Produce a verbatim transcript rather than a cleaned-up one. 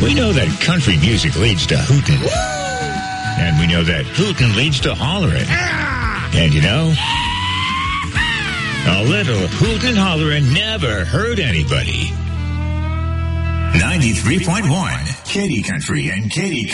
We know that country music leads to hootin'. And we know that hootin' leads to hollerin'. And you know, a little hootin' and hollerin' never hurt anybody. ninety-three point one, Katy Country and Katy